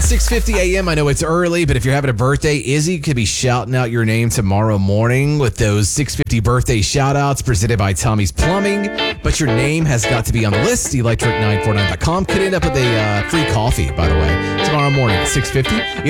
6:50 a.m. I know it's early, but if you're having a birthday, Izzy could be shouting out your name tomorrow morning with those 6:50 birthday shout-outs presented by Tommy's Plumbing. But your name has got to be on the list. Electric949.com could end up with a free coffee, by the way, tomorrow morning at 6:50.